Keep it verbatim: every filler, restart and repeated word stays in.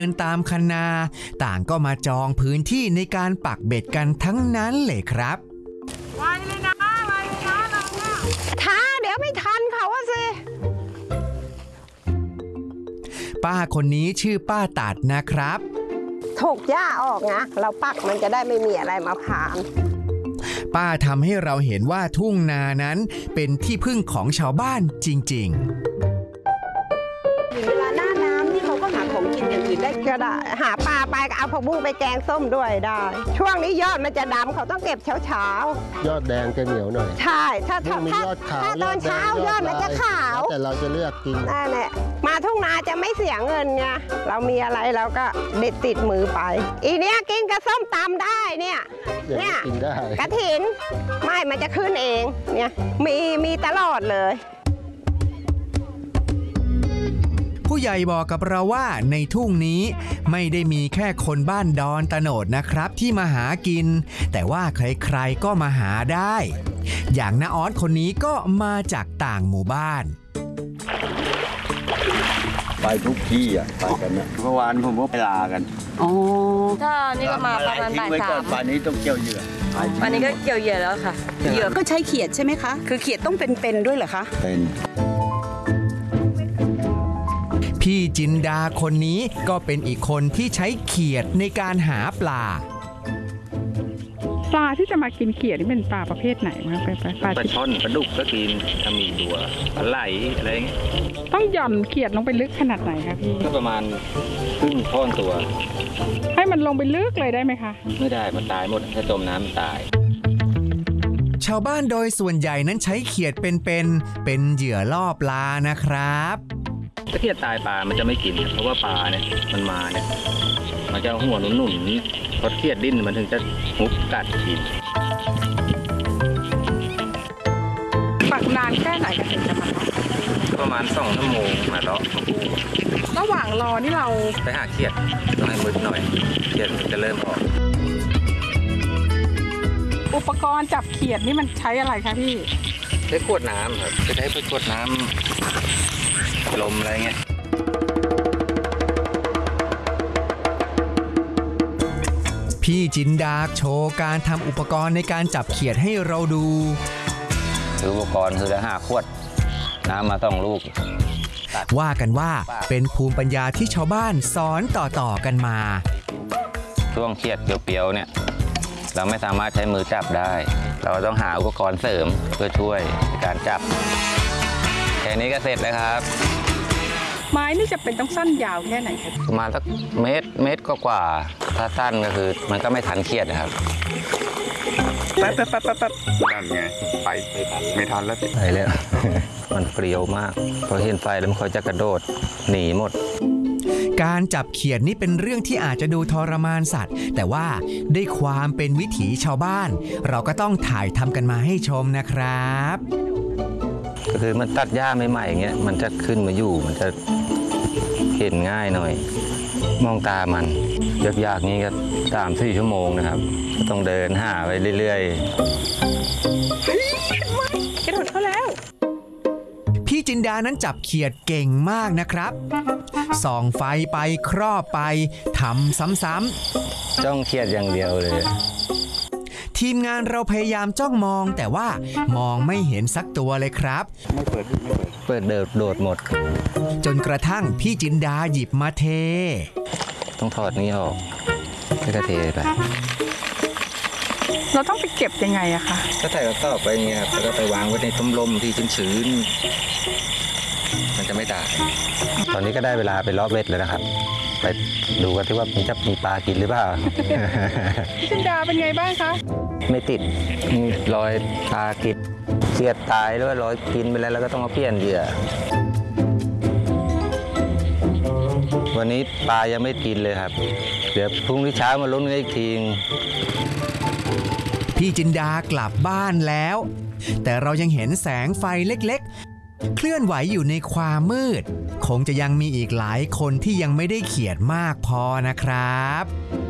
เดินตามคันนาต่างก็มาจองพื้นที่ในการปักเบ็ดกันทั้งนั้นเลยครับไวเลยนะไวเลยนะเราอะช้าเดี๋ยวไม่ทันเขาอะสิป้าคนนี้ชื่อป้าตัดนะครับถกหญ้าออกนะเราปักมันจะได้ไม่มีอะไรมาผ่านป้าทำให้เราเห็นว่าทุ่งนานั้นเป็นที่พึ่งของชาวบ้านจริงๆเวลาหน้าน้ำนี่เขาก็หาของกินอย่างอื่นได้ก็ได้หาปลาไปก็เอาผักบุ้งไปแกงส้มด้วยได้ช่วงนี้ยอดมันจะดำเขาต้องเก็บเช้าเช้ายอดแดงจะเหนียวหน่อยใช่ถ้าถ้าถ้ายอดขาวตอนเช้ายอดมันจะขาวแต่เราจะเลือกกินนั่นแหละมาทุ่งนาจะไม่เสียเงินไงเรามีอะไรเราก็เด็ดติดมือไปอีเนี้ยกินกับส้มตำได้เนี่ยเนี่ยกินได้กระถินไม่มันจะขึ้นเองเนี่ยมีมีตลอดเลยผู้ใหญ่บอกกับเราว่าในทุ่งนี้ไม่ได้มีแค่คนบ้านดอนตะโนดนะครับที่มาหากินแต่ว่าใครๆก็มาหาได้อย่างน้าออสคนนี้ก็มาจากต่างหมู่บ้านไปทุกที่อ่ะไปกันนะเมื่อวานผมก็ไปลากันอ๋อถ้านี่ก็มาประมาณบ่ายสามป่านนี้ต้องเกี่ยวเหยื่อป่านนี้ก็เกี่ยวเหยื่อแล้วค่ะเหยื่อก็ใช้เขียดใช่ไหมคะคือเขียดต้องเป็นๆด้วยเหรอคะเป็นพี่จินดาคนนี้ก็เป็นอีกคนที่ใช้เขียดในการหาปลาปลาที่จะมากินเขียดนี่เป็นปลาประเภทไหนมาเป็นปลาปลาช่อนปลาดุกก็กินถ้ามีตัวปลาไหลอะไรเงี้ยต้องหย่อนเขียดลงไปลึกขนาดไหนคะพี่ก็ประมาณครึ่งท่อนตัวให้มันลงไปลึกเลยได้ไหมคะไม่ได้มันตายหมดถ้าจมน้ำตายชาวบ้านโดยส่วนใหญ่นั้นใช้เขียดเป็นเป็นเป็นเหยื่อล่อปลานะครับถ้าเขียดตายปลามันจะไม่กินเพราะว่าปลาเนี่ยมันมาเนี่ยมันจะหัวหนุนๆพอเขียดดิ้นมันถึงจะหุบกัดกินปักนานแค่ไหนกันถึงจะมาประมาณสองชั่วโมงมาเลาะระหว่างรอนี่เราไปหาเขียดต้องให้มืดหน่อยเขียดจะเริ่มออกอุปกรณ์จับเขียดนี่มันใช้อะไรคะพี่ใช้ขวดน้ำครับจะใช้เป็นขวดน้ำลมอะไรเงี้ยพี่จินดาโชว์การทำอุปกรณ์ในการจับเขียดให้เราดูอุปกรณ์คือจะหาขวดน้ำมาต้องลูกว่ากันว่าเป็นภูมิปัญญาที่ชาวบ้านสอนต่อๆกันมาช่วงเขียดเปียวๆเนี่ยเราไม่สามารถใช้มือจับได้เราต้องหาอุปกรณ์เสริมเพื่อช่วยในการจับแค่นี้ก็เสร็จแล้วครับไม้นี่จะเป็นต้องสั้นยาวแค่ไหนครับประมาณสักเมตรเมตรก็กว่าถ้าสั้นก็คือมันก็ไม่ทันเขียดนะครับแป๊บแป๊บแป๊บแป๊บนั่นไงไปไม่ทันแล้วไปแล้วมันเปรี้ยวมากพอเห็นไฟแล้วมันคอยจะกระโดดหนีหมดการจับเขียดนี่เป็นเรื่องที่อาจจะดูทรมานสัตว์แต่ว่าด้วยความเป็นวิถีชาวบ้านเราก็ต้องถ่ายทำกันมาให้ชมนะครับก็คือมันตัดหญ้าใหม่ๆอย่างเงี้ยมันจะขึ้นมาอยู่มันจะเห็นง่ายหน่อยมองตามันยากๆนี้ก็สามสี่ชั่วโมงนะครับก็ต้องเดินหาไปเรื่อยๆกระโดดเข้าแล้วพี่จินดานั้นจับเขียดเก่งมากนะครับส่องไฟไปครอบไปทำซ้ำๆจ้องเขียดอย่างเดียวเลยทีมงานเราพยายามจ้องมองแต่ว่ามองไม่เห็นสักตัวเลยครับไม่เปิดไม่เปิดเปิดเดินโดดหมดจนกระทั่งพี่จินดาหยิบมาเทต้องถอดนี้ออกแล้วก็เทไปเราต้องไปเก็บยังไงอะคะก็ใส่กระสอบไปเงี้ยแล้วก็ไปวางไว้ในต้มลมที่ชื้นๆมันจะไม่ตายตอนนี้ก็ได้เวลาไปรอบเบ็ดแล้วนะครับไปดูกันที่ว่ามันจะมีปลากินหรือเปล่าพี่จินดาเป็นไงบ้างคะไม่ติดมีรอยปลากินเสียดตายหรือว่ารอยกินไปแล้วแล้วก็ต้องมาเปลี่ยนเหยื่อวันนี้ปลายังไม่กินเลยครับเดี๋ยวพรุ่งนี้เช้ามาลุ้นกันอีกทีพี่จินดากลับบ้านแล้วแต่เรายังเห็นแสงไฟเล็กๆเคลื่อนไหวอยู่ในความมืดคงจะยังมีอีกหลายคนที่ยังไม่ได้เขียดมากพอนะครับ